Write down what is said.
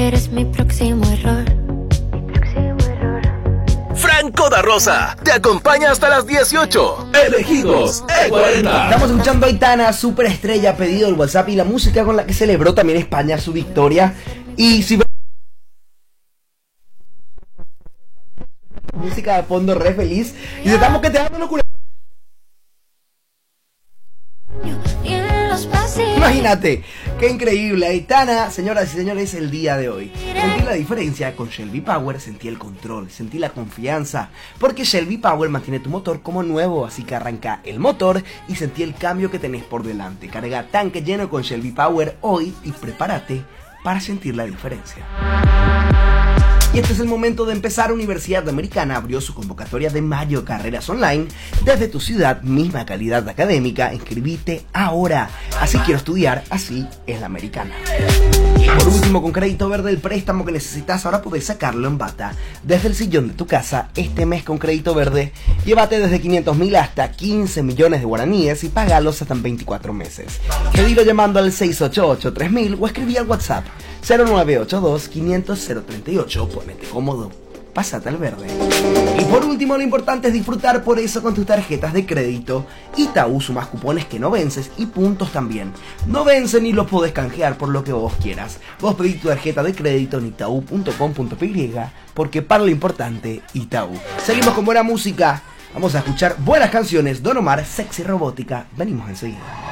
eres mi próximo error. Franco da Rosa te acompaña hasta las 18. Elegidos E40. Estamos escuchando a Aitana, superestrella, pedido el WhatsApp y la música con la que celebró también España su victoria. Y si música de fondo re feliz y estamos que te damos locura. Imagínate, qué increíble. Aitana, señoras y señores, el día de hoy. Sentí la diferencia con Shelby Power, sentí el control, sentí la confianza, porque Shelby Power mantiene tu motor como nuevo, así que arranca el motor y sentí el cambio que tenés por delante. Carga tanque lleno con Shelby Power hoy y prepárate para sentir la diferencia. Y este es el momento de empezar. Universidad Americana abrió su convocatoria de mayo, carreras online desde tu ciudad, misma calidad académica. Inscribite ahora. Así quiero estudiar, así es la Americana. Y por último, con Crédito Verde, el préstamo que necesitas ahora podés sacarlo en bata desde el sillón de tu casa. Este mes con Crédito Verde, llévate desde 500.000 hasta 15 millones de guaraníes y pagalos hasta en 24 meses. Pedilo llamando al 688-3000 o escribí al WhatsApp 0982-500-038. Ponete cómodo, pásate al verde. Y por último, lo importante es disfrutar, por eso con tus tarjetas de crédito Itaú sumas cupones que no vences y puntos también. No vencen y los podés canjear por lo que vos quieras. Vos pedís tu tarjeta de crédito en itaú.com.py, porque para lo importante, Itaú. Seguimos con buena música. Vamos a escuchar buenas canciones. Don Omar, Sexy Robótica. Venimos enseguida.